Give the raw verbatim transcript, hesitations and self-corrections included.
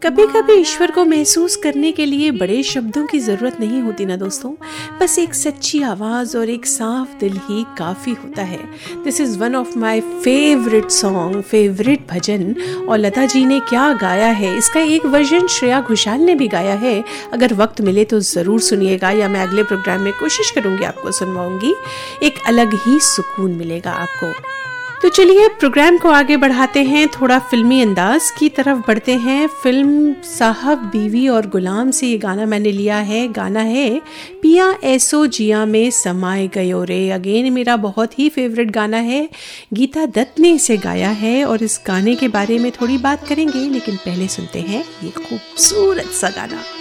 कभी कभी ईश्वर को महसूस करने के लिए बड़े शब्दों की ज़रूरत नहीं होती ना दोस्तों, बस एक सच्ची आवाज़ और एक साफ दिल ही काफ़ी होता है। This is one of my favourite song, favourite भजन। और लता जी ने क्या गाया है, इसका एक वर्जन श्रेया घोषाल ने भी गाया है। अगर वक्त मिले तो ज़रूर सुनिएगा, या मैं अगले प्रोग्राम में कोशिश करूँगी आपको सुनवाऊँगी। एक अलग ही सुकून मिलेगा आपको। तो चलिए प्रोग्राम को आगे बढ़ाते हैं, थोड़ा फिल्मी अंदाज की तरफ बढ़ते हैं। फिल्म साहब बीवी और गुलाम से ये गाना मैंने लिया है। गाना है पिया ऐसो जिया में समाए गयो रे। अगेन मेरा बहुत ही फेवरेट गाना है, गीता दत्त ने इसे गाया है और इस गाने के बारे में थोड़ी बात करेंगे, लेकिन पहले सुनते हैं ये खूबसूरत सा गाना।